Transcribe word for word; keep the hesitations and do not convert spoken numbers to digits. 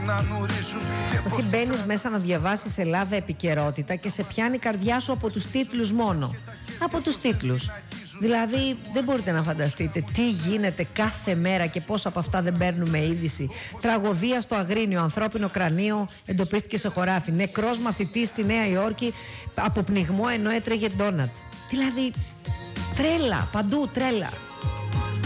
Έτσι μπαίνεις μέσα να διαβάσεις Ελλάδα επικαιρότητα και σε πιάνει η καρδιά σου από τους τίτλους μόνο. Από τους τίτλους. Δηλαδή δεν μπορείτε να φανταστείτε τι γίνεται κάθε μέρα και πώς από αυτά δεν παίρνουμε είδηση. Τραγωδία στο Αγρίνιο, ανθρώπινο κρανίο εντοπίστηκε σε χωράφι. Νεκρός μαθητής στη Νέα Υόρκη από πνιγμό ενώ έτρεγε ντόνατ. Δηλαδή τρέλα, παντού τρέλα.